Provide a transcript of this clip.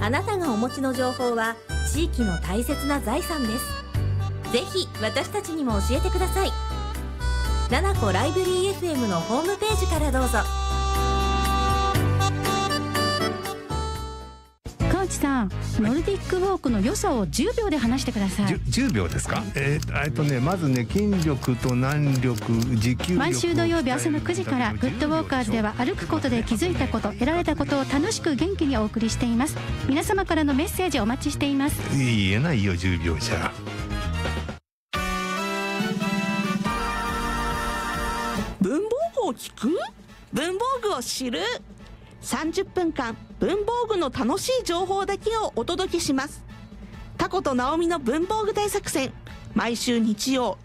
あなたがお持ちの情報は地域の大切な財産です。ぜひ私たちにも教えてください。ナナコライブリー FM のホームページからどうぞ。 川内さん、ノルディックウォークの良さを10秒で話してください。 10秒ですか？まずね、筋力と軟力、持久力。 毎週土曜日朝の9時からグッドウォーカーズでは歩くことで気づいたこと、得られたことを楽しく元気にお送りしています。皆様からのメッセージお待ちしています。 言えないよ10秒じゃ。 文房具を聞く？文房具を知る？30分間文房具の楽しい情報だけをお届けします。タコとナオミの文房具大作戦、毎週日曜